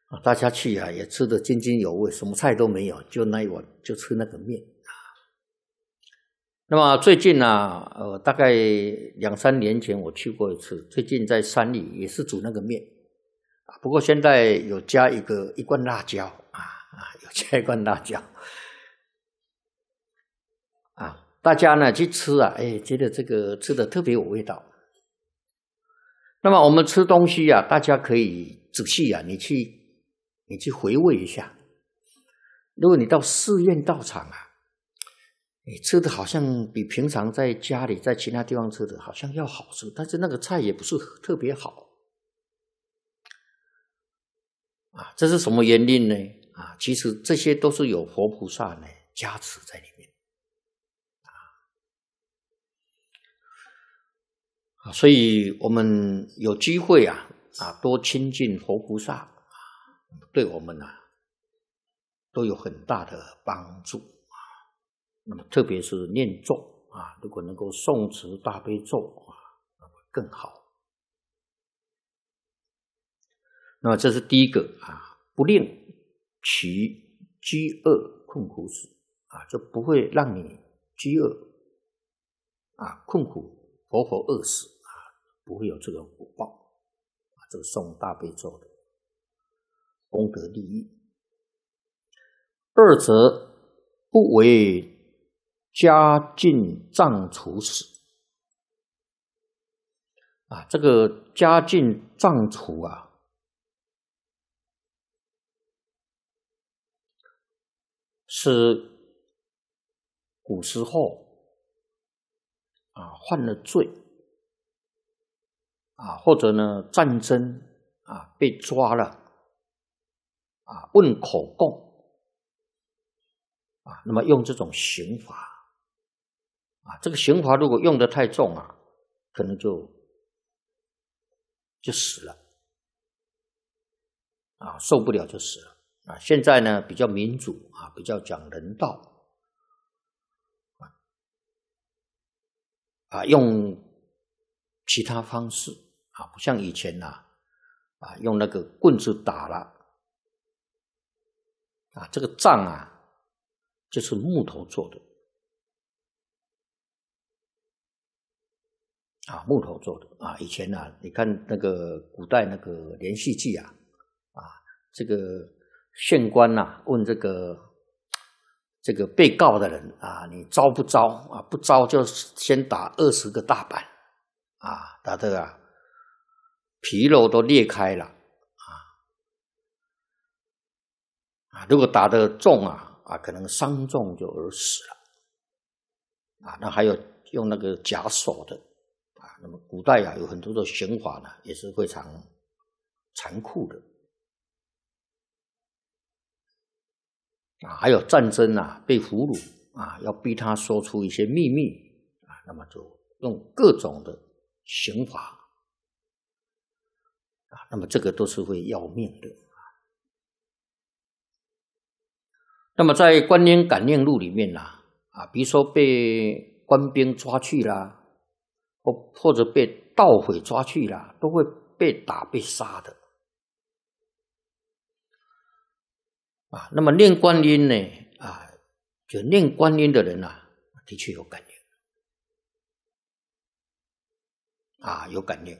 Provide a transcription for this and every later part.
大家去啊也吃得津津有味，什么菜都没有，就那一碗就吃那个面啊。那么最近啊，大概2、3年前我去过一次，最近在山里也是煮那个面啊，不过现在有加一罐辣椒有加一罐辣椒啊，大家呢去吃啊，觉得这个吃的特别有味道。那么我们吃东西啊，大家可以仔细啊，你去回味一下。如果你到寺院道场啊，你吃的好像比平常在家里在其他地方吃的好像要好吃，但是那个菜也不是特别好啊，这是什么原因呢？啊，其实这些都是有佛菩萨呢加持在里面啊，所以我们有机会啊多亲近佛菩萨，对我们都有很大的帮助啊。那么特别是念咒啊，如果能够诵持大悲咒啊，那么更好。那么这是第一个啊，不令其饥饿困苦死啊，就不会让你饥饿啊困苦活活饿死啊，不会有这个果报啊。这个诵大悲咒的功德利益。二则不为家境障处死啊，这个家境障处啊，是古时候啊犯了罪啊，或者呢战争啊被抓了啊，问口供啊，那么用这种刑罚啊，这个刑罚如果用得太重啊，可能就死了啊，受不了就死了啊。现在呢比较民主啊，比较讲人道啊，用其他方式啊，不像以前用那个棍子打了啊，这个杖啊就是木头做的啊，木头做的啊。以前你看那个古代那个连续剧这个县官问这个被告的人啊，你招不招啊？不招就先打20个大板啊，打的皮肉都裂开了啊，如果打得重可能伤重就而死了啊。那还有用那个假手的啊，那么古代有很多的刑法呢，也是非常残酷的啊。还有战争被俘虏要逼他说出一些秘密啊，那么就用各种的刑罚啊，那么这个都是会要命的。那么在《观音感应录》里面比如说被官兵抓去啦，或者被盗匪抓去啦，都会被打被杀的啊。那么念观音呢就念观音的人的确有感应有感应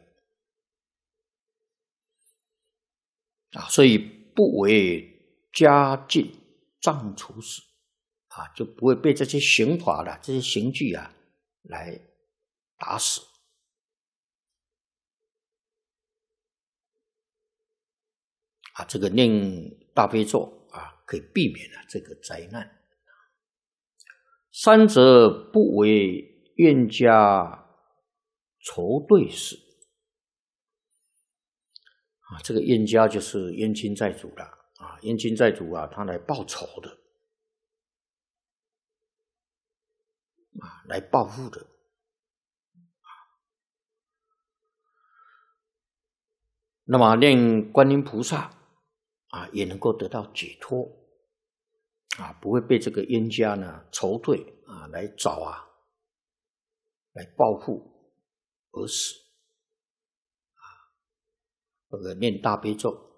所以不为家境障处死就不会被这些刑罚这些刑具来打死这个念大悲咒可以避免这个灾难。三则不为冤家仇对死这个冤家就是冤亲债主了冤亲债主他来报仇的来报复的那么念观音菩萨也能够得到解脱不会被这个冤家仇对来找来报复而死念大悲咒